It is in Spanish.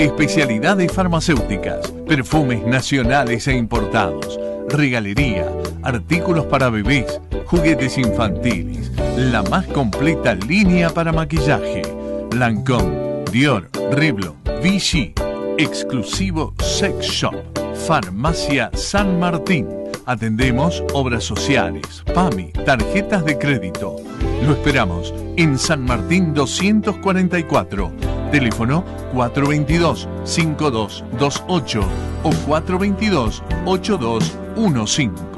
especialidades farmacéuticas, perfumes nacionales e importados, regalería, artículos para bebés, juguetes infantiles, la más completa línea para maquillaje, Lancôme, Dior, Revlon, Vichy, exclusivo sex shop, Farmacia San Martín. Atendemos obras sociales, PAMI, tarjetas de crédito. Lo esperamos en San Martín 244, teléfono 422-5228 o 422-8215.